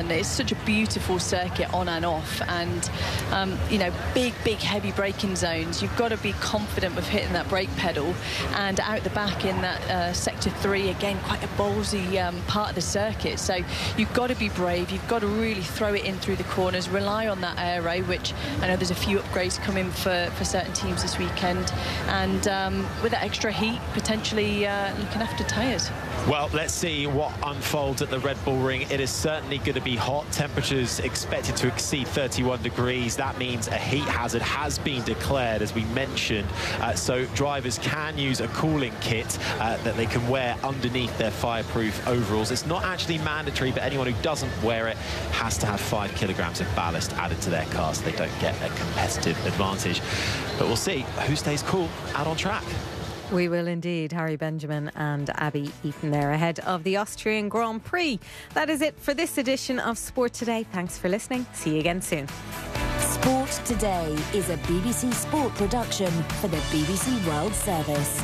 on it. It's such a beautiful circuit on and off, and you know, big heavy braking zones. You've got to be confident with hitting that brake pedal, and out the back in that sector 3, again, quite a ballsy part of the circuit. So you've got to be brave. You've got to really throw it in through the corners, rely on that aero, which I know there's a few upgrades coming for certain teams this weekend, and with that extra heat, potentially looking after tyres. Well, let's see what unfolds at the Red Bull Ring. It is certainly going to be hot. Temperatures expected to exceed 31 degrees. That means a heat hazard has been declared, as we mentioned. So drivers can use a cooling kit that they can wear underneath their fireproof overalls. It's not actually mandatory, but anyone who doesn't wear it has to have 5 kilograms of ballast added to their car, so they don't get a competitive advantage. But we'll see who stays cool out on track. We will indeed. Harry Benjamin and Abby Eaton there ahead of the Austrian Grand Prix. That is it for this edition of Sport Today. Thanks for listening. See you again soon. Sport Today is a BBC Sport production for the BBC World Service.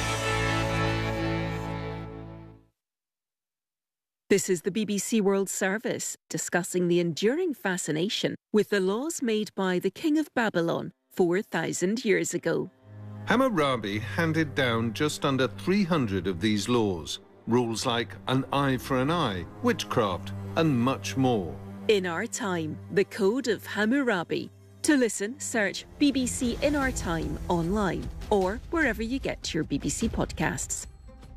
This is the BBC World Service, discussing the enduring fascination with the laws made by the King of Babylon 4,000 years ago. Hammurabi handed down just under 300 of these laws. Rules like an eye for an eye, witchcraft, and much more. In Our Time, the Code of Hammurabi. To listen, search BBC In Our Time online or wherever you get your BBC podcasts.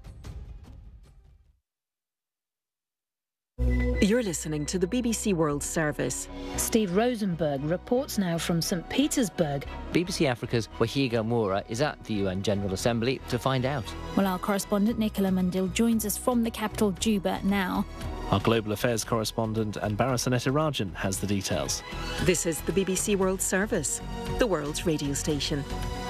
You're listening to the BBC World Service. Steve Rosenberg reports now from St Petersburg. BBC Africa's Wahiga Moura is at the UN General Assembly to find out. Well, our correspondent Nicola Mundil joins us from the capital Juba now. Our global affairs correspondent Anbara Rajan has the details. This is the BBC World Service, the world's radio station.